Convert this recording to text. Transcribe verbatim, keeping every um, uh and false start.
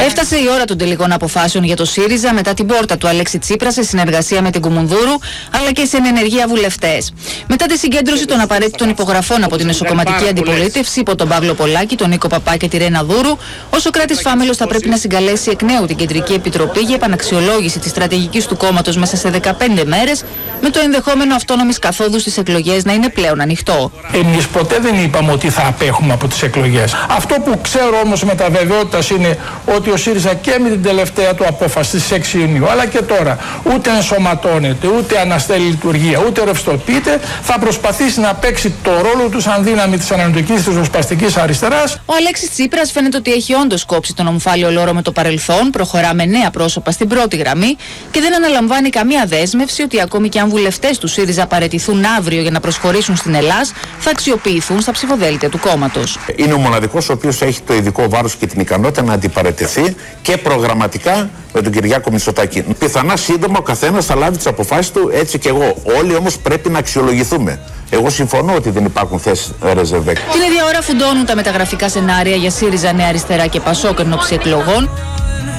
Έφτασε η ώρα των τελικών αποφάσεων για το ΣΥΡΙΖΑ μετά την πόρτα του Αλέξη Τσίπρα σε συνεργασία με την Κουμουνδούρου αλλά και σε ενεργεία βουλευτές. Μετά τη συγκέντρωση των απαραίτητων υπογραφών από την εσωκομματική αντιπολίτευση υπό τον Παύλο Πολάκη, τον Νίκο Παπά και τη Ρένα Δούρου, ο Σωκράτης Φάμελος θα πρέπει να συγκαλέσει εκ νέου την Κεντρική Επιτροπή για επαναξιολόγηση της στρατηγικής του κόμματος μέσα σε δεκαπέντε μέρες, με το ενδεχόμενο αυτόνομης καθόδου στις εκλογές να είναι πλέον ανοιχτό. Εμείς ποτέ δεν είπαμε ότι θα απέχουμε από τις εκλογές. Αυτό που ξέρω όμως με τα βεβαιότητας είναι ότι ο ΣΥΡΙΖΑ και με την τελευταία του απόφαση στις έξι Ιουνίου, αλλά και τώρα, ούτε ενσωματώνεται, ούτε αναστέλει λειτουργία, ούτε ρευστοποιείται, θα προσπαθήσει να παίξει το ρόλο του σαν δύναμη της ανανεωτικής της ριζοσπαστικής αριστεράς. Ο Αλέξης Τσίπρας φαίνεται ότι έχει όντως κόψει τον ομφάλιο λόρο με το παρελθόν, προχωρά με νέα πρόσωπα στην πρώτη γραμμή και δεν αναλαμβάνει καμία δέσμευση ότι ακόμη και αν βουλευτές του ΣΥΡΙΖΑ παραιτηθούν αύριο για να προσχωρήσουν στην Ελλάς, θα αξιοποιηθούν στα ψηφοδέλτια του κόμματος. Είναι ο μοναδικός ο οποίος έχει το ειδικό βάρος και την ικανότητα να αντιπαραιτηθεί και προγραμματικά με τον Κυριάκο Μητσοτάκη. Πιθανά σύντομα ο καθένας θα λάβει τις αποφάσεις του, έτσι και εγώ. Όλοι όμως πρέπει να αξιολογηθούμε. Εγώ συμφωνώ ότι δεν υπάρχουν θέσεις ρεζεβέ. Την ίδια ώρα φουντώνουν τα μεταγραφικά σενάρια για ΣΥΡΙΖΑ, Νέα Αριστερά και ΠΑΣΟΚ εν ώψη εκλογών.